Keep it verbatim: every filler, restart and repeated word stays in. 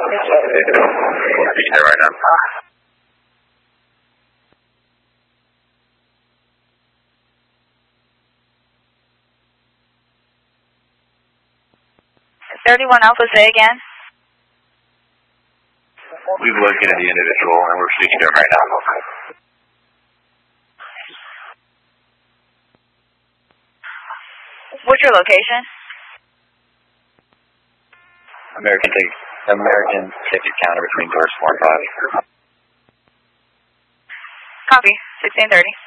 Speaking there right now. thirty-one Alpha, say again. We've located the individual and we're speaking to him right now. What's your location? American ticket, American ticket counter between doors four and five. Copy, sixteen thirty.